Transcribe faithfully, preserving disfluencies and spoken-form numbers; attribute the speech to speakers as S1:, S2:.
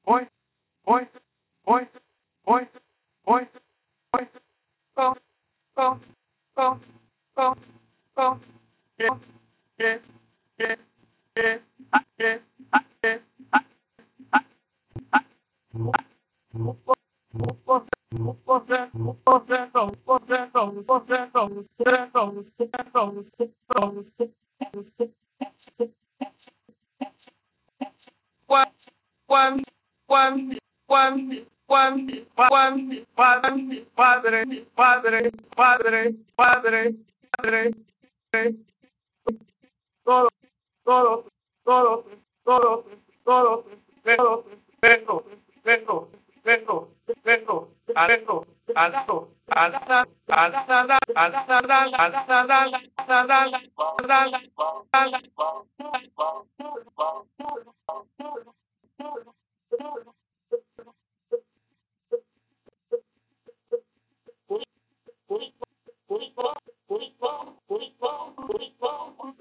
S1: Oink, oink, oink, oink, oink, oink, go, go, go, go, go, get, get, get, get, get, get, one, one, one, one, one, one, padre, padre, padre, padre, padre, padre, todos, todos, todos, todos, todos, tengo, tengo, tengo, tengo, tengo, tengo, alto, alta, alta, alta,